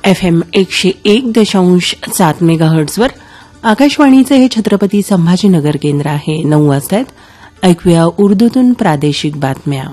FM 101.7 मेगाहर्ट्झवर आकाशवाणीचे हे छत्रपती संभाजीनगर केंद्र आहे. 9 वाजतायत. ऐकूया उर्दूतून प्रादेशिक बातम्या.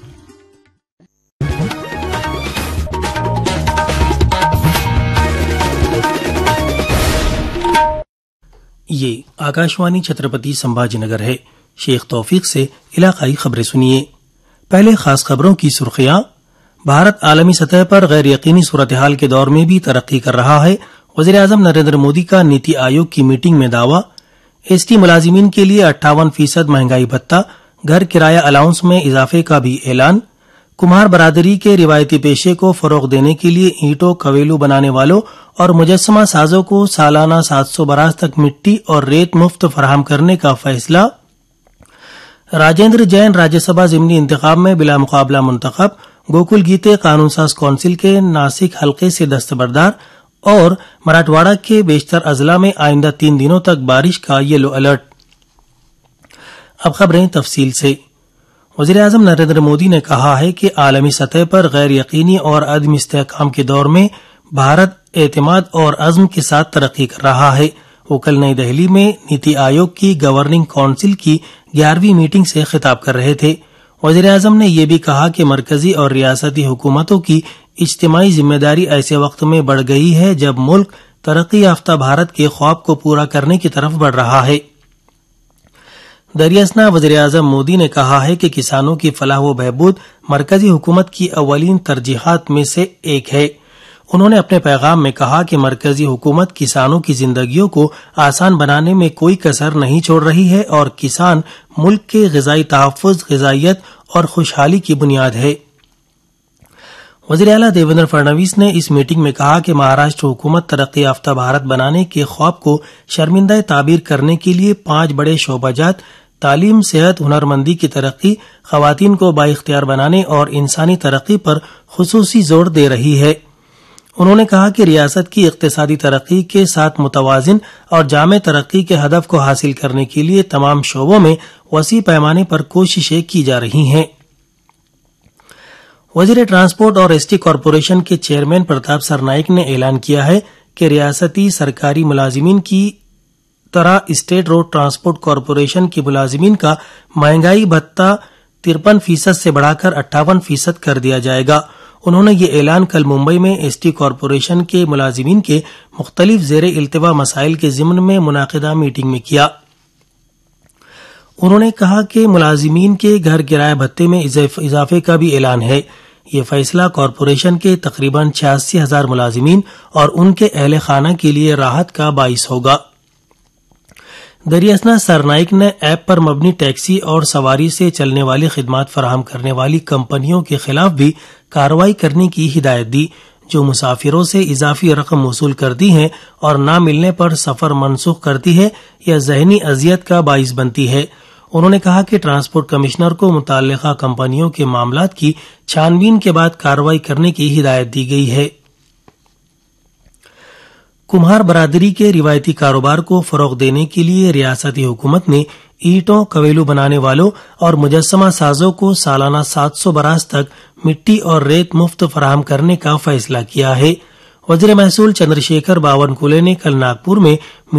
ये आकाशवाणी छत्रपति संभाजीनगर है. शेख तौफीक से इलाकाई खबरें सुनिए. पहले खास खबरों की सुर्खियां. भारत आलमी सतह पर गैर यकीनी सूरत हाल के दौर में भी तरक्की कर रहा है. वज़ीर-ए-आज़म नरेंद्र मोदी का नीति आयोग की मीटिंग में दावा. एसटी मुलाजिमीन के लिए 58% महंगाई भत्ता, घर किराया अलाउंस में इजाफे का भी ऐलान. कुम्हार बरादरी के रिवायती पेशे को फरोग देने के लिए ईंटों कवेलू बनाने वालों और मुजस्समा साजों को सालाना 700 बरास तक मिट्टी और रेत मुफ्त फराहम करने का फैसला. राजेंद्र जैन राज्यसभा ज़िमनी इंतखाब में बिला मुकाबला मुंतखब. गोकुल गीते कानून साज कौंसिल के नासिक हल्के से दस्तबरदार. और मराठवाड़ा के बेशतर अजला में आइंदा 3 दिनों तक बारिश का येलो अलर्ट. अब खबरें तफसील से. वज़ीर-ए-आज़म नरेंद्र मोदी ने कहा है कि आलमी सतह पर गैर यकीनी और अदम इस्तेहकाम के दौर में भारत एतमाद और अज़्म के साथ तरक्की कर रहा है. वो कल नई दिल्ली में नीति आयोग की गवर्निंग काउंसिल की 11वीं मीटिंग से खिताब कर रहे थे. वज़ीर-ए-आज़म ने यह भी कहा कि मरकजी और रियासती हुकूमतों की इज्तिमाई जिम्मेदारी ऐसे वक्त में बढ़ गई है जब मुल्क तरक्की याफ्ता भारत के ख्वाब को पूरा करने की तरफ बढ़ रहा है. दरियासना वज़ीर-ए-आज़म मोदी ने कहा है कि किसानों की फलाह व बहबूद मरकजी हुकूमत की अव्वलीन तरजीहात में से एक है. उन्होंने अपने पैगाम में कहा कि मरकजी हुकूमत किसानों की जिंदगियों को आसान बनाने में कोई कसर नहीं छोड़ रही है और किसान मुल्क के ग़िज़ाई तहफ़्फ़ुज़, ग़िज़ाइयत और खुशहाली की बुनियाद है. वज़ीर आला देवेंद्र फडणवीस ने इस मीटिंग में कहा कि महाराष्ट्र हुकूमत तरक्की याफ्ता भारत बनाने के ख्वाब को शर्मिंदा ताबीर करने के लिए 5 बड़े शोबाजात तालीम, सेहत, हुनरमंदी की तरक्की, ख़वातीन को बाइख्तियार बनाने और इंसानी तरक्की पर खुसूसी जोर दे रही है. उन्होंने कहा कि रियासत की इक़्तिसादी तरक्की के साथ मुतवाज़िन और जामे तरक्की के हदफ को हासिल करने के लिए तमाम शोबों में वसी पैमाने पर कोशिशें की जा रही हैं. वज़ीर ट्रांसपोर्ट और एसटी कॉरपोरेशन के चेयरमैन प्रताप सरनाइक ने ऐलान किया है कि रियासती सरकारी मुलाजिमीन की तरह स्टेट रोड ट्रांसपोर्ट कॉरपोरेशन के मुलाजिमीन का महंगाई भत्ता 53% से बढ़ाकर 58% कर दिया जाएगा. उन्होंने ये ऐलान कल मुंबई में एसटी कॉरपोरेशन के मुलाजिमीन के मुख्तलिफ ज़ेरे इल्तिवा मसाइल के ज़िम्न में मुनाकिदा मीटिंग में किया. उन्होंने कहा कि मुलाजिमीन के घर किराया भत्ते में इजाफे का भी ऐलान है. ये फैसला कॉरपोरेशन के तकरीबन 86,000 मुलाजिमीन और उनके अहले खाना के लिए राहत का बाइस होगा. दरियासना सरनाइक ने ऐप पर मबनी टैक्सी और सवारी से चलने वाली खिदमात फराहम करने वाली कंपनियों के खिलाफ भी कार्रवाई करने की हिदायत दी जो मुसाफिरों से इजाफी रकम वसूल करती हैं और न मिलने पर सफर मनसूख करती है या ज़हनी अजियत का बाइस बनती है. उन्होंने कहा कि ट्रांसपोर्ट कमिश्नर को मुताल्लिका कंपनियों के मामलात की छानबीन के बाद कार्रवाई करने की हिदायत दी गई है. कुम्हार बरादरी के रिवायती कारोबार को फरोग देने के लिए रियासती हुकूमत ने ईंटों कवेलू बनाने वालों और मुजस्समा साजों को सालाना 700 बरास तक मिट्टी और रेत मुफ्त फराहम करने का फैसला किया है. वज़ीर महसूल चंद्रशेखर बावनकुले ने कल नागपुर में